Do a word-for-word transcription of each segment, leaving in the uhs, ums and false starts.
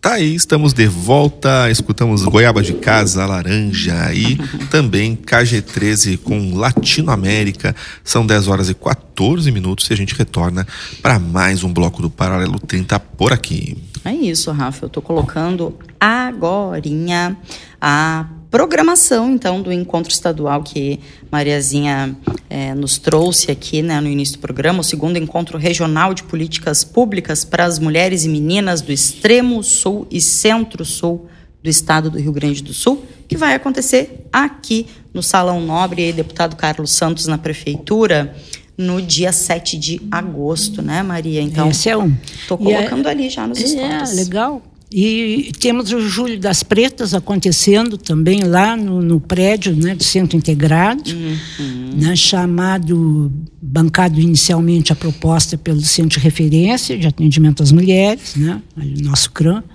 Tá aí, estamos de volta, escutamos Goiaba de Casa, Laranja e também K G treze com Latinoamérica. São dez horas e quatorze minutos e a gente retorna para mais um bloco do Paralelo trinta por aqui. É isso, Rafa, eu tô colocando agorinha a programação, então, do encontro estadual que Mariazinha é, nos trouxe aqui, né, no início do programa, o segundo encontro regional de políticas públicas para as mulheres e meninas do extremo sul e centro-sul do estado do Rio Grande do Sul, que vai acontecer aqui no Salão Nobre, e aí, deputado Carlos Santos na prefeitura, no dia sete de agosto, né, Maria? Então, esse é um. Estou colocando é, ali já nos é, stories. É, legal. E temos o Júlio das Pretas acontecendo também lá no, no prédio, né, do Centro Integrado, uhum. né, chamado, bancado inicialmente a proposta pelo Centro de Referência de Atendimento às Mulheres, né, nosso C R A M,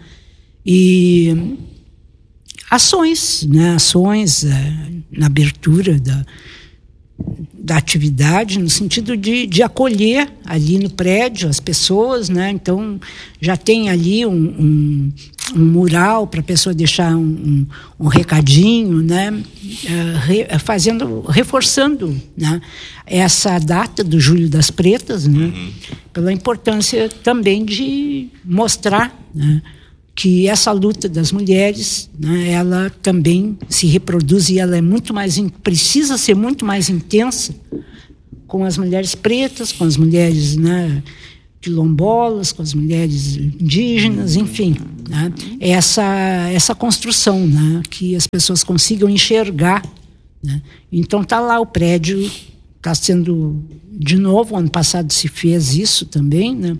e ações, né, ações é, na abertura da, da atividade, no sentido de, de acolher ali no prédio as pessoas, né? Então já tem ali um, um, um mural para a pessoa deixar um, um, um recadinho, né? Uh, re, fazendo, reforçando, né, essa data do Júlio das Pretas, né? Uhum. Pela importância também de mostrar, né, que essa luta das mulheres, né, ela também se reproduz e ela é muito mais, precisa ser muito mais intensa com as mulheres pretas, com as mulheres, né, quilombolas, com as mulheres indígenas, enfim, né, essa, essa construção, né, que as pessoas consigam enxergar, né. Então está lá o prédio, está sendo de novo, ano passado se fez isso também, né,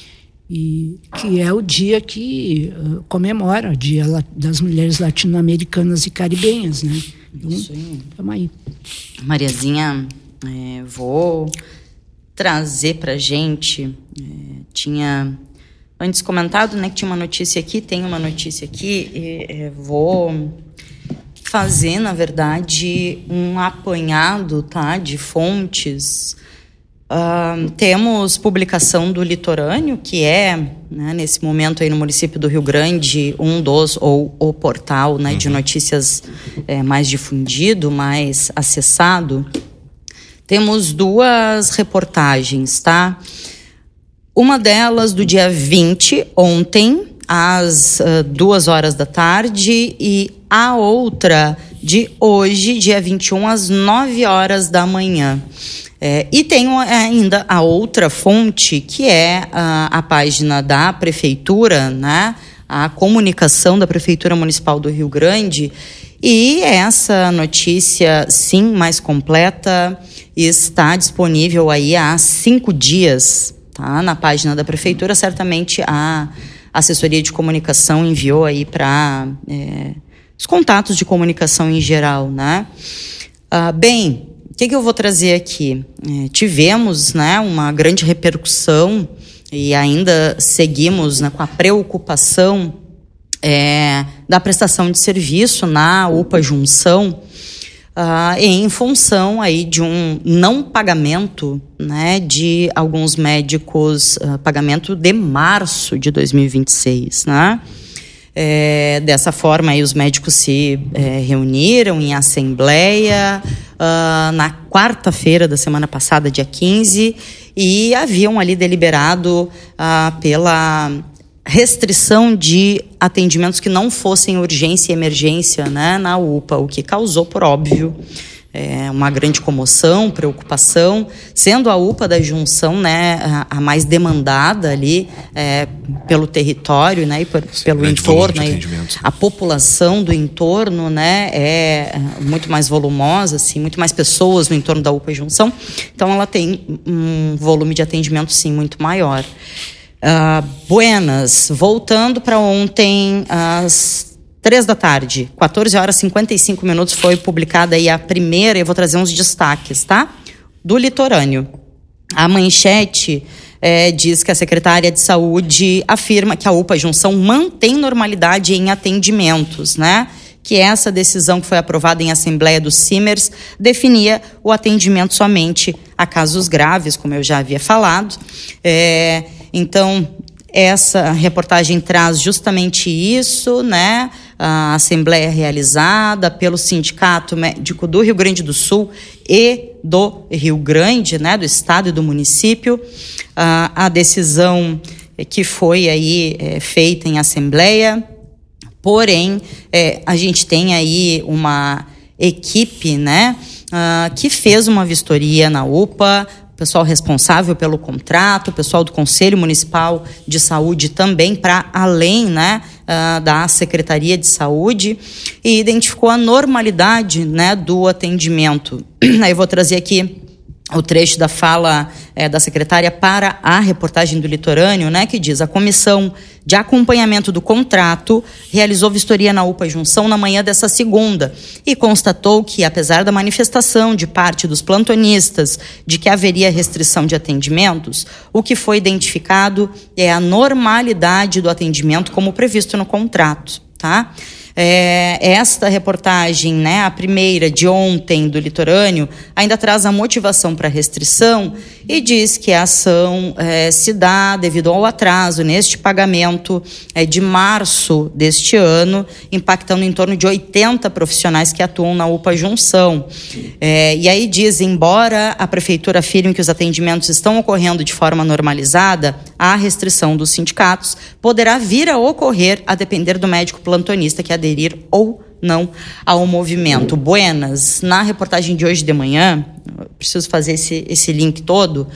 e que é o dia que uh, comemora o Dia das Mulheres Latino-Americanas e Caribenhas, né? Então, estamos aí. Mariazinha, é, vou trazer pra gente, é, tinha antes comentado, né, que tinha uma notícia aqui, tem uma notícia aqui, e, é, vou fazer, na verdade, um apanhado, tá, de fontes. Uh, temos publicação do Litorâneo, que é, né, nesse momento aí no município do Rio Grande, um dos, ou o portal, né, de notícias é, mais difundido, mais acessado. Temos duas reportagens, tá? Uma delas do dia vinte, ontem, às uh, duas horas da tarde, e a outra de hoje, dia vinte e um, às nove horas da manhã. É, e tem ainda a outra fonte, que é a, a página da Prefeitura, né? A comunicação da Prefeitura Municipal do Rio Grande. E essa notícia, sim, mais completa, está disponível aí há cinco dias, tá? Na página da Prefeitura. Certamente a assessoria de comunicação enviou aí para é, os contatos de comunicação em geral, né? Ah, bem... O que, que eu vou trazer aqui? É, tivemos, né, uma grande repercussão e ainda seguimos, né, com a preocupação é, da prestação de serviço na U P A Junção, uh, em função aí de um não pagamento, né, de alguns médicos, uh, pagamento de março de dois mil e vinte e seis, né? É, dessa forma, aí, os médicos se é, reuniram em assembleia uh, na quarta-feira da semana passada, dia quinze, e haviam ali deliberado uh, pela restrição de atendimentos que não fossem urgência e emergência, né, na U P A, o que causou, por óbvio, é, uma grande comoção, preocupação, sendo a U P A da Junção, né, a, a mais demandada ali é, pelo território, né, e por, Sim, pelo entorno, aí, a população do entorno, né, é muito mais volumosa, assim, muito mais pessoas no entorno da U P A Junção, então ela tem um volume de atendimento, sim, muito maior. Uh, Buenas, voltando para ontem, às três da tarde, quatorze horas e cinquenta e cinco minutos, foi publicada aí a primeira, eu vou trazer uns destaques, tá? Do Litorâneo. A manchete é, diz que a secretária de Saúde afirma que a U P A Junção mantém normalidade em atendimentos, né? Que essa decisão que foi aprovada em Assembleia dos Simers definia o atendimento somente a casos graves, como eu já havia falado. É, então, essa reportagem traz justamente isso, né? A assembleia realizada pelo Sindicato Médico do Rio Grande do Sul e do Rio Grande, né? Do estado e do município. A, a decisão que foi aí é, feita em assembleia, porém, é, a gente tem aí uma equipe, né? Uh, que fez uma vistoria na U P A, pessoal responsável pelo contrato, pessoal do Conselho Municipal de Saúde também, para além, né, uh, da Secretaria de Saúde, e identificou a normalidade, né, do atendimento. Aí eu vou trazer aqui o trecho da fala é, da secretária para a reportagem do Litorâneo, né, que diz: a comissão de acompanhamento do contrato realizou vistoria na U P A Junção na manhã dessa segunda e constatou que, apesar da manifestação de parte dos plantonistas de que haveria restrição de atendimentos, o que foi identificado é a normalidade do atendimento como previsto no contrato, tá? É, esta reportagem, né, a primeira de ontem do Litorâneo, ainda traz a motivação para a restrição e diz que a ação é, se dá devido ao atraso neste pagamento é, de março deste ano, impactando em torno de oitenta profissionais que atuam na U P A Junção. É, e aí diz, embora a Prefeitura afirme que os atendimentos estão ocorrendo de forma normalizada, a restrição dos sindicatos poderá vir a ocorrer a depender do médico plantonista que aderir ou não ao movimento. Buenas, na reportagem de hoje de manhã, preciso fazer esse, esse link todo,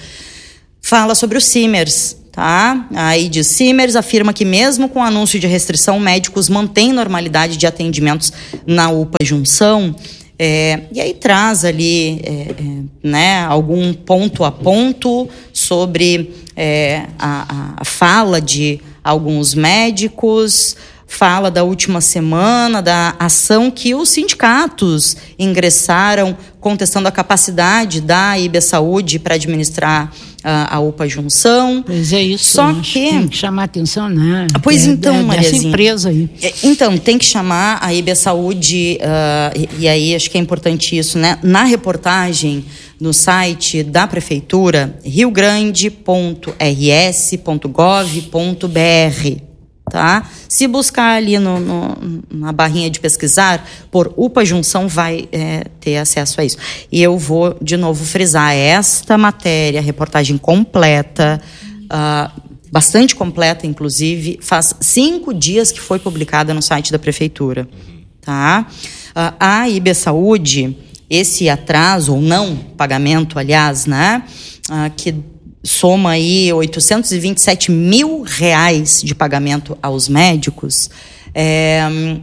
fala sobre os Simers, tá? Aí diz, Simers afirma que mesmo com o anúncio de restrição, médicos mantêm normalidade de atendimentos na U P A Junção. É, e aí traz ali é, é, né, algum ponto a ponto sobre é, a, a fala de alguns médicos, fala da última semana, da ação que os sindicatos ingressaram contestando a capacidade da I B Saúde para administrar a, a U P A Junção. Pois é isso. Só que tem que chamar a atenção, né? Pois é, então, é, Mariazinha, dessa empresa aí. Então, tem que chamar a I B Saúde, uh, e, e aí acho que é importante isso, né? Na reportagem no site da Prefeitura, rio grande ponto r s ponto gov ponto b r. Tá? Se buscar ali no, no, na barrinha de pesquisar por U P A Junção, vai é, ter acesso a isso. E eu vou de novo frisar esta matéria, reportagem completa, uh, bastante completa inclusive, faz cinco dias que foi publicada no site da Prefeitura. Tá? Uh, a I B Saúde, esse atraso ou não pagamento, aliás, né, uh, que soma aí oitocentos e vinte e sete mil reais de pagamento aos médicos, é,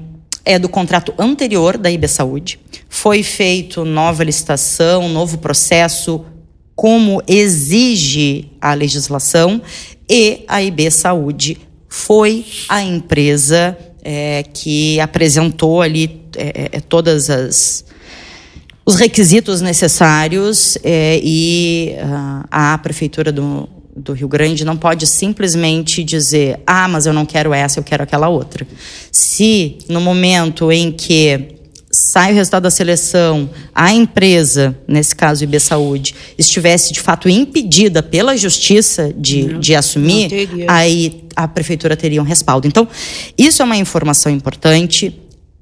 é do contrato anterior da I B Saúde. Foi feito nova licitação, novo processo, como exige a legislação, e a I B Saúde foi a empresa é, que apresentou ali é, é, todas as os requisitos necessários, é, e uh, a Prefeitura do, do Rio Grande não pode simplesmente dizer, ah, mas eu não quero essa, eu quero aquela outra. Se no momento em que sai o resultado da seleção, a empresa, nesse caso I B Saúde, estivesse de fato impedida pela Justiça de, não, de assumir, aí a Prefeitura teria um respaldo. Então, isso é uma informação importante.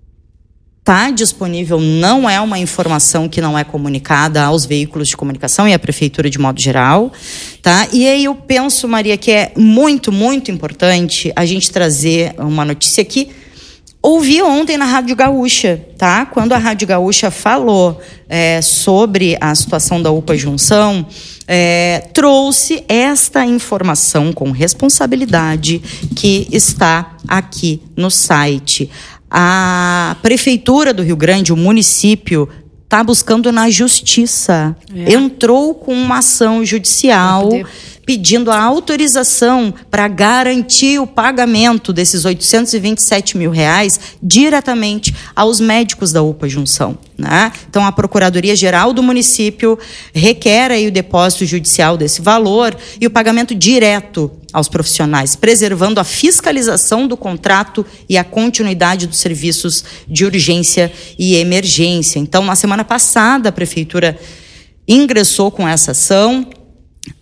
Está disponível, não é uma informação que não é comunicada aos veículos de comunicação e à Prefeitura de modo geral, tá? E aí eu penso, Maria, que é muito, muito importante a gente trazer uma notícia que ouvi ontem na Rádio Gaúcha, tá? Quando a Rádio Gaúcha falou é, sobre a situação da U P A Junção, é, trouxe esta informação com responsabilidade que está aqui no site. A Prefeitura do Rio Grande, o município, está buscando na justiça. É. Entrou com uma ação judicial pedindo a autorização para garantir o pagamento desses oitocentos e vinte e sete mil reais diretamente aos médicos da U P A Junção, né? Então, a Procuradoria-Geral do município requer aí o depósito judicial desse valor e o pagamento direto aos profissionais, preservando a fiscalização do contrato e a continuidade dos serviços de urgência e emergência. Então, na semana passada, a Prefeitura ingressou com essa ação.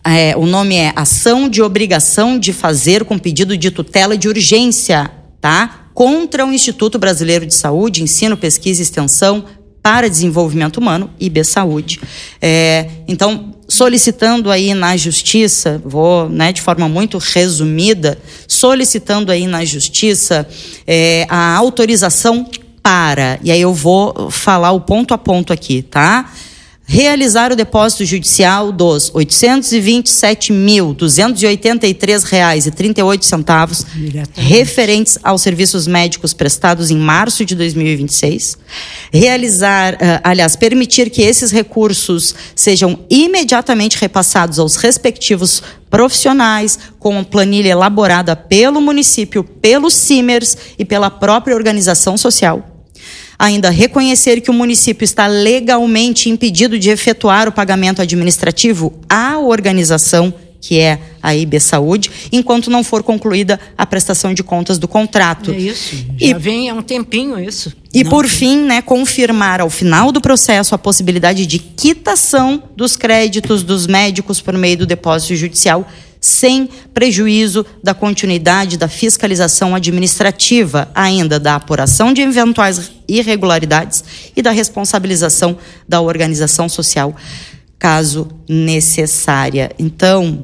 É, o nome é Ação de Obrigação de Fazer com Pedido de Tutela de Urgência, tá? Contra o Instituto Brasileiro de Saúde, Ensino, Pesquisa e Extensão para Desenvolvimento Humano, I B Saúde. É, então, solicitando aí na Justiça, vou, né, de forma muito resumida, solicitando aí na Justiça é, a autorização para, e aí eu vou falar o ponto a ponto aqui, tá? Realizar o depósito judicial dos oitocentos e vinte e sete mil, duzentos e oitenta e três reais e trinta e oito centavos referentes aos serviços médicos prestados em março de dois mil e vinte e seis. Realizar, uh, aliás, permitir que esses recursos sejam imediatamente repassados aos respectivos profissionais, com planilha elaborada pelo município, pelos CIMERS e pela própria organização social. Ainda reconhecer que o município está legalmente impedido de efetuar o pagamento administrativo à organização, que é a I B Saúde, enquanto não for concluída a prestação de contas do contrato. É isso, já e, vem há um tempinho isso. E não, por tem... fim, né, confirmar ao final do processo a possibilidade de quitação dos créditos dos médicos por meio do depósito judicial, sem prejuízo da continuidade da fiscalização administrativa, ainda da apuração de eventuais irregularidades e da responsabilização da organização social, caso necessária. Então,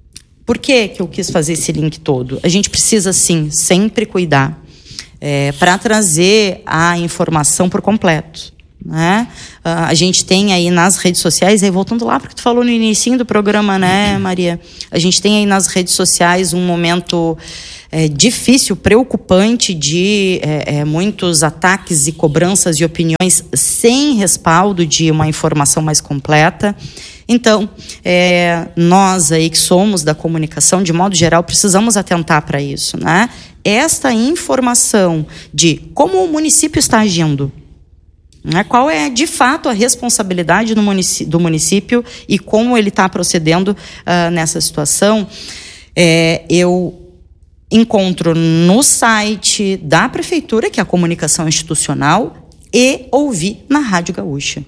por que que eu quis fazer esse link todo? A gente precisa, sim, sempre cuidar é, para trazer a informação por completo. Né? Uh, a gente tem aí nas redes sociais, aí voltando lá porque tu falou no início do programa, né, Maria? A gente tem aí nas redes sociais um momento é, difícil, preocupante de é, é, muitos ataques e cobranças de opiniões sem respaldo de uma informação mais completa. Então, é, nós aí que somos da comunicação, de modo geral, precisamos atentar para isso, né? Esta informação de como o município está agindo, né? Qual é, de fato, a responsabilidade do município, do município e como ele está procedendo uh, nessa situação, é, eu encontro no site da Prefeitura, que é a comunicação institucional, e ouvi na Rádio Gaúcha.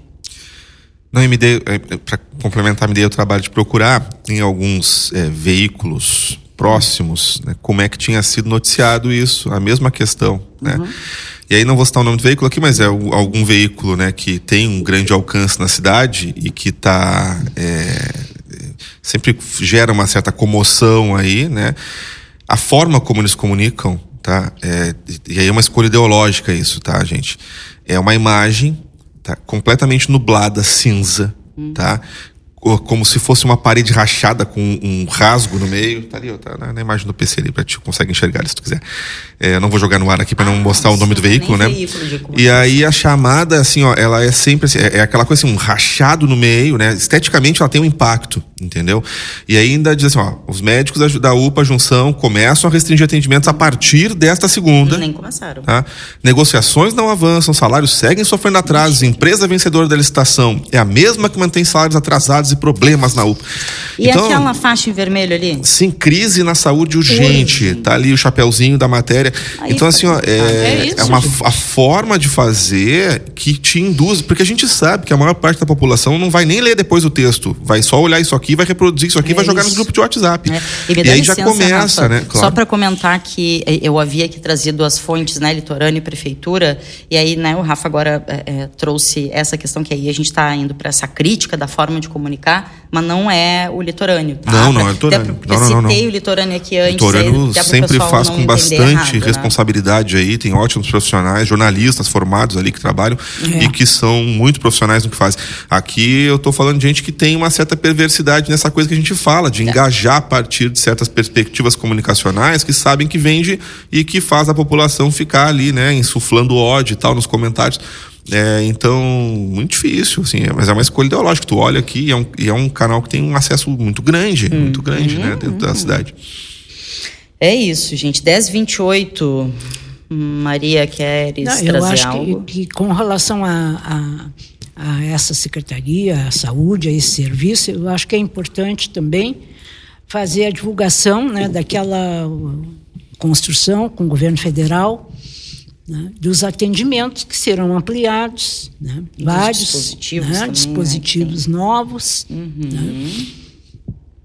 Não, me dei, para complementar, me dei o trabalho de procurar em alguns é, veículos próximos, né, como é que tinha sido noticiado isso, a mesma questão, né? Uhum. E aí não vou citar o nome do veículo aqui, mas é algum veículo, né, que tem um grande alcance na cidade e que tá, é, sempre gera uma certa comoção aí, né? A forma como eles comunicam, tá? É, e aí é uma escolha ideológica isso, tá, gente? É uma imagem, tá, completamente nublada, cinza, hum. tá? Como se fosse uma parede rachada com um rasgo no meio. Tá ali, ó, tá na imagem do P C ali, pra ti consegue enxergar se tu quiser. É, eu não vou jogar no ar aqui pra não ah, mostrar o nome do veículo, né? Veículo e aí a chamada, assim, ó, ela é sempre assim, é, é aquela coisa assim, um rachado no meio, né? Esteticamente ela tem um impacto, entendeu? E aí ainda diz assim, ó, os médicos da, da U P A Junção começam a restringir atendimentos a partir desta segunda. Nem começaram. Tá? Negociações não avançam, salários seguem sofrendo atrasos, empresa vencedora da licitação é a mesma que mantém salários atrasados e problemas na U P A. E então, aquela faixa em vermelho ali? Sim, crise na saúde urgente. Urgente. Tá ali o chapeuzinho da matéria. Aí então, assim, ó, é, é, isso, é uma a forma de fazer que te induz, porque a gente sabe que a maior parte da população não vai nem ler depois o texto, vai só olhar isso aqui, vai reproduzir isso aqui, é vai jogar isso. Nos grupos de WhatsApp. É. E, me dá e aí licença, já começa, Rafa, né? Claro. Só para comentar que eu havia aqui trazido as fontes, né, litorâneo e prefeitura, e aí, né, o Rafa agora é, trouxe essa questão que aí a gente está indo para essa crítica da forma de comunicar, mas não é o litorâneo, tá? Não, não é o litorâneo. Porque não, não, eu não, citei não. o litorâneo aqui antes. O litorâneo sempre faz com bastante errado, responsabilidade, né? Aí, tem ótimos profissionais, jornalistas formados ali que trabalham é. e que são muito profissionais no que fazem. Aqui eu tô falando de gente que tem uma certa perversidade nessa coisa que a gente fala, de é. engajar a partir de certas perspectivas comunicacionais que sabem que vende e que faz a população ficar ali, né, insuflando ódio e tal nos comentários. É, então, muito difícil, assim, mas é uma escolha ideológica. Tu olha aqui e é um, e é um canal que tem um acesso muito grande, hum, muito grande, hum, né, dentro hum, da cidade. É isso, gente. dez e vinte e oito, Maria, queres Não, trazer eu acho algo? Que, que com relação a, a, a essa secretaria, a saúde, a esse serviço, eu acho que é importante também fazer a divulgação, né, daquela construção com o governo federal, né, dos atendimentos que serão ampliados, né, vários dispositivos, né, também, dispositivos né, novos. Uhum. Né.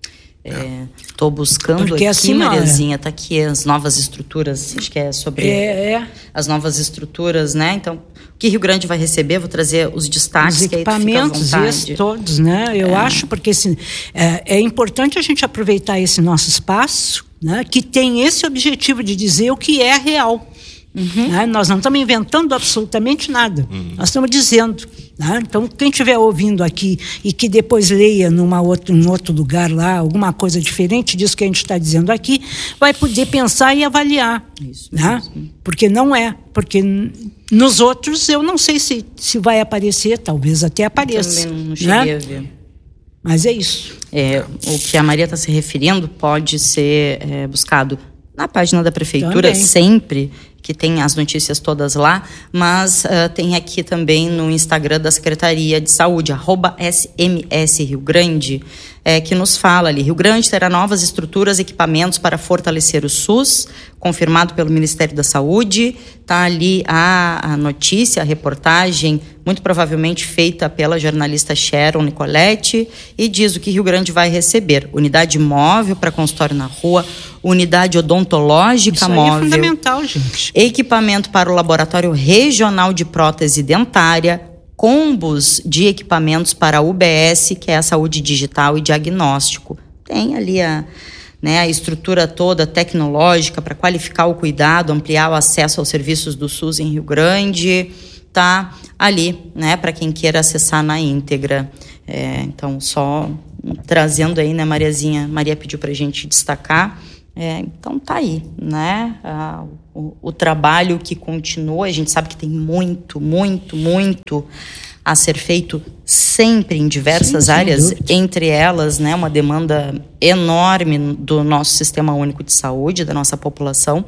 Estou é, buscando Porque aqui, assim, Mariazinha, está aqui as novas estruturas, acho que é sobre é, é. as novas estruturas, né? Então, o que Rio Grande vai receber, vou trazer os destaques. Os equipamentos, que aí esses todos, né? Eu é. acho, porque assim, é, é importante a gente aproveitar esse nosso espaço, né? Que tem esse objetivo de dizer o que é real. Uhum. Né? Nós não estamos inventando absolutamente nada. Uhum. Nós estamos dizendo. Né? Então, quem estiver ouvindo aqui e que depois leia numa outra, em outro lugar lá, alguma coisa diferente disso que a gente está dizendo aqui, vai poder pensar e avaliar. Isso né? Porque não é. Porque nos outros eu não sei se, se vai aparecer, talvez até apareça. Eu também não cheguei né? a ver. Mas é isso. É, o que a Maria está se referindo pode ser é, buscado na página da Prefeitura, também. Sempre, que tem as notícias todas lá, mas uh, tem aqui também no Instagram da Secretaria de Saúde, arroba S M S Rio Grande, é, que nos fala ali, Rio Grande terá novas estruturas e equipamentos para fortalecer o SUS, confirmado pelo Ministério da Saúde. Está ali a, a notícia, a reportagem, muito provavelmente feita pela jornalista Sharon Nicoletti, e diz o que Rio Grande vai receber: unidade móvel para consultório na rua, unidade odontológica Isso aí móvel. É fundamental, gente. Equipamento para o Laboratório Regional de Prótese Dentária, combos de equipamentos para a U B S, que é a saúde digital e diagnóstico. Tem ali a, né, a estrutura toda tecnológica para qualificar o cuidado, ampliar o acesso aos serviços do SUS em Rio Grande. Está ali, né, para quem queira acessar na íntegra. É, então, só trazendo aí, né, Mariazinha, Maria pediu para a gente destacar. É, então tá aí, né? Ah, o, o trabalho que continua, a gente sabe que tem muito, muito, muito a ser feito sempre em diversas Sim, áreas, entre elas, né, uma demanda enorme do nosso Sistema Único de Saúde, da nossa população,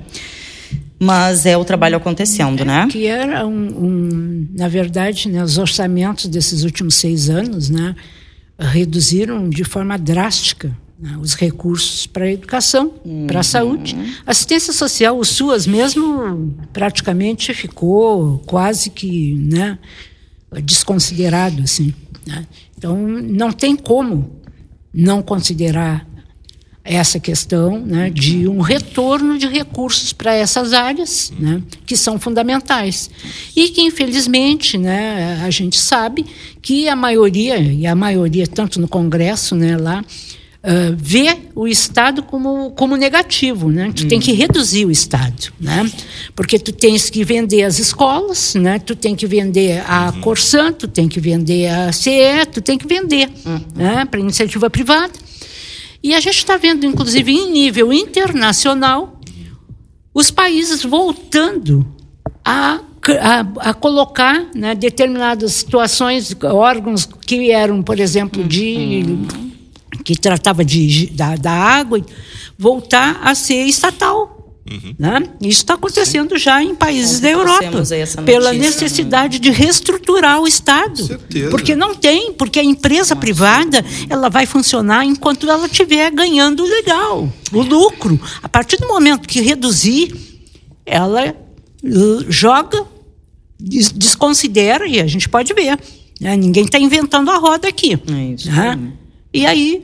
mas é o trabalho acontecendo, é, né? Que era um, um na verdade, né, os orçamentos desses últimos seis anos, né, reduziram de forma drástica os recursos para a educação, uhum. para a saúde. Assistência social, o SUAS mesmo, praticamente ficou quase que, né, desconsiderado, assim, né? Então, não tem como não considerar essa questão, né, de um retorno de recursos para essas áreas, né, que são fundamentais. E que, infelizmente, né, a gente sabe que a maioria, e a maioria tanto no Congresso, né, lá, Uh, vê o Estado como, como negativo, né? Tu hum. tem que reduzir o Estado, né? Porque tu tens que vender as escolas, né? Tu tem que vender a uhum. Corsan, tu tem que vender a C E, tu tem que vender, uhum. né? Para iniciativa privada. E a gente está vendo, inclusive, em nível internacional, os países voltando a A, a colocar, né, determinadas situações, órgãos que eram, por exemplo, de uhum. que tratava de, da, da água, voltar a ser estatal. Uhum. Né? Isso está acontecendo Sim. já em países da Europa, pela necessidade de reestruturar o Estado. Certeza. Porque não tem, porque a empresa Nossa. privada ela vai funcionar enquanto ela estiver ganhando legal, o lucro. A partir do momento que reduzir, ela uh, joga, des- desconsidera, e a gente pode ver. Né? Ninguém está inventando a roda aqui. É isso. Né? E aí,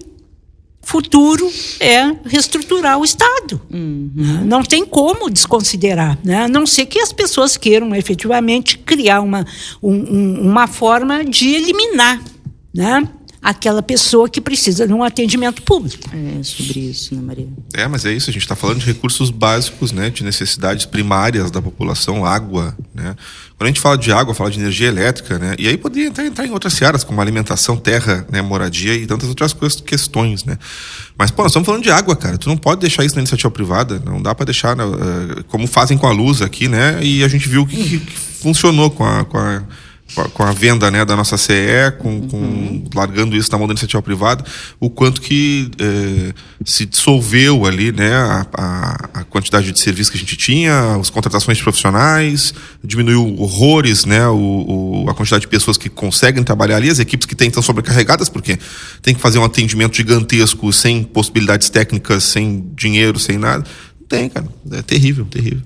futuro é reestruturar o Estado. Uhum. Né? Não tem como desconsiderar, né? A não ser que as pessoas queiram efetivamente criar uma, um, um, uma forma de eliminar, né, aquela pessoa que precisa de um atendimento público. É sobre isso, né, Maria? É, mas é isso, a gente está falando de recursos básicos, né, de necessidades primárias da população, água, né? Quando a gente fala de água, fala de energia elétrica, né? E aí poderia entrar, entrar em outras searas, como alimentação, terra, né, moradia e tantas outras coisas, questões, né? Mas, pô, nós estamos falando de água, cara. Tu não pode deixar isso na iniciativa privada, não dá para deixar, uh, como fazem com a Luz aqui, né? E a gente viu que, que, que funcionou com a... Com a com a venda, né, da nossa C E, com, com, uhum. largando isso na mão da iniciativa privada, o quanto que eh, se dissolveu ali, né, a, a, a quantidade de serviços que a gente tinha, as contratações de profissionais, diminuiu horrores, né, o, o, a quantidade de pessoas que conseguem trabalhar ali, as equipes que têm estão sobrecarregadas, porque tem que fazer um atendimento gigantesco, sem possibilidades técnicas, sem dinheiro, sem nada. Não tem, cara. É terrível, terrível.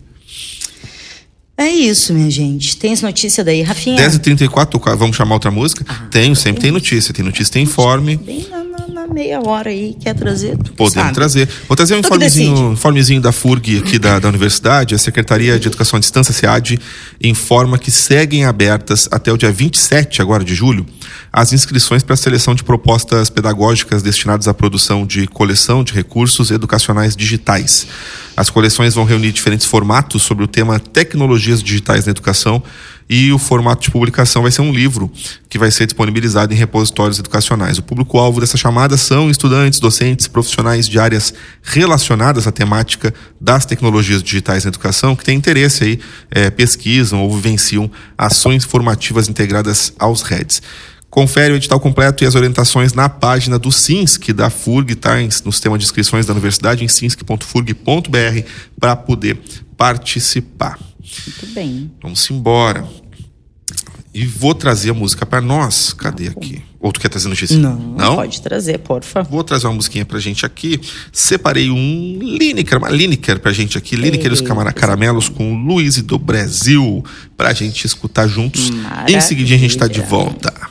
É isso, minha gente. Tem essa notícia daí, Rafinha? dez e trinta e quatro, vamos chamar outra música? Ah, Tenho, sempre tem notícia. Tem notícia, tem informe. Bem na, na, na meia hora aí, quer trazer? Podemos sabe? trazer. Vou trazer um informezinho, informezinho da F U R G aqui da, da universidade. A Secretaria de Educação à Distância, SEAD, informa que seguem abertas até o dia vinte e sete agora de julho as inscrições para a seleção de propostas pedagógicas destinadas à produção de coleção de recursos educacionais digitais. As coleções vão reunir diferentes formatos sobre o tema Tecnologias Digitais na Educação, e o formato de publicação vai ser um livro que vai ser disponibilizado em repositórios educacionais. O público-alvo dessa chamada são estudantes, docentes, profissionais de áreas relacionadas à temática das tecnologias digitais na educação, que têm interesse aí, é, pesquisam ou vivenciam ações formativas integradas aos R E Ds. Confere o edital completo e as orientações na página do SINSC da F U R G, tá? No sistema de inscrições da universidade, em sinsk ponto furg ponto br, para poder participar. Muito bem. Vamos embora. E vou trazer a música para nós. Cadê aqui? Ou tu quer trazer notícia? Não, Não? Pode trazer, por favor. Vou trazer uma musiquinha pra gente aqui. Separei um Lineker, uma Lineker pra gente aqui. Lineker e os Camara Caramelos com o Luiz do Brasil, pra gente escutar juntos. Maravilha. Em seguida a gente tá de volta.